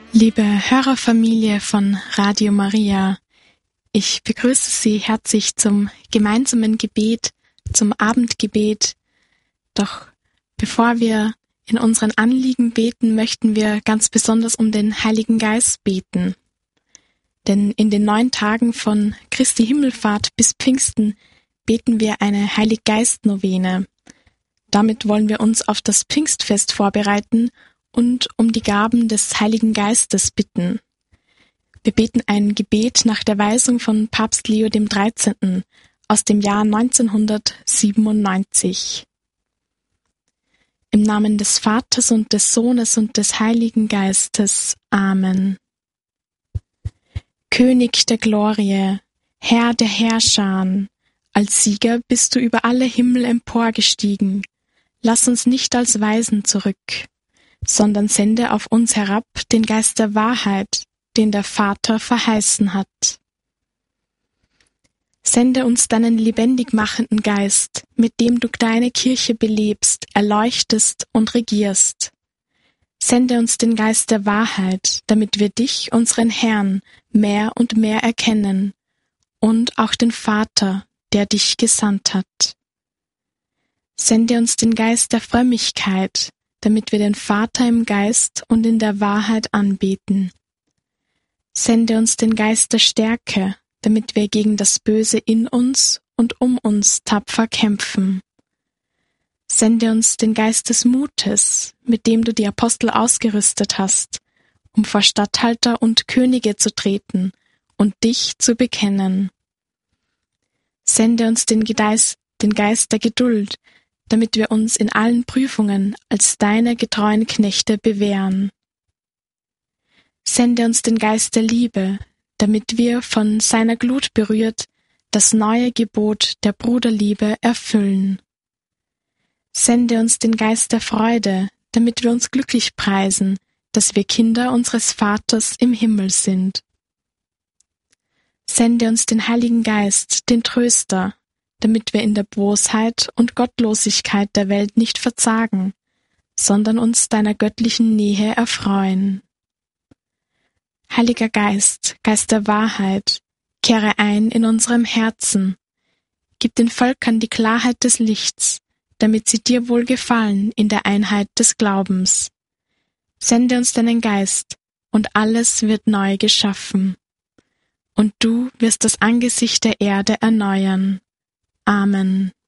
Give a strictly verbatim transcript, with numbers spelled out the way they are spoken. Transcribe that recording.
Liebe Hörerfamilie von Radio Maria, ich begrüße Sie herzlich zum gemeinsamen Gebet, zum Abendgebet. Doch bevor wir in unseren Anliegen beten, möchten wir ganz besonders um den Heiligen Geist beten. Denn in den neun Tagen von Christi Himmelfahrt bis Pfingsten beten wir eine Heiliggeist-Novene. Damit wollen wir uns auf das Pfingstfest vorbereiten und um die Gaben des Heiligen Geistes bitten. Wir beten ein Gebet nach der Weisung von Papst Leo dem dreizehnten aus dem Jahr neunzehnhundertsiebenundneunzig. Im Namen des Vaters und des Sohnes und des Heiligen Geistes. Amen. König der Glorie, Herr der Herrscher, als Sieger bist du über alle Himmel emporgestiegen. Lass uns nicht als Weisen zurück, sondern sende auf uns herab den Geist der Wahrheit, den der Vater verheißen hat. Sende uns deinen lebendig machenden Geist, mit dem du deine Kirche belebst, erleuchtest und regierst. Sende uns den Geist der Wahrheit, damit wir dich, unseren Herrn, mehr und mehr erkennen, und auch den Vater, der dich gesandt hat. Sende uns den Geist der Frömmigkeit, damit wir den Vater im Geist und in der Wahrheit anbeten. Sende uns den Geist der Stärke, damit wir gegen das Böse in uns und um uns tapfer kämpfen. Sende uns den Geist des Mutes, mit dem du die Apostel ausgerüstet hast, um vor Statthalter und Könige zu treten und dich zu bekennen. Sende uns den Geist, den Geist der Geduld, damit wir uns in allen Prüfungen als deine getreuen Knechte bewähren. Sende uns den Geist der Liebe, damit wir, von seiner Glut berührt, das neue Gebot der Bruderliebe erfüllen. Sende uns den Geist der Freude, damit wir uns glücklich preisen, dass wir Kinder unseres Vaters im Himmel sind. Sende uns den Heiligen Geist, den Tröster, damit wir in der Bosheit und Gottlosigkeit der Welt nicht verzagen, sondern uns deiner göttlichen Nähe erfreuen. Heiliger Geist, Geist der Wahrheit, kehre ein in unserem Herzen. Gib den Völkern die Klarheit des Lichts, damit sie dir wohl gefallen in der Einheit des Glaubens. Sende uns deinen Geist, und alles wird neu geschaffen. Und du wirst das Angesicht der Erde erneuern. Amen.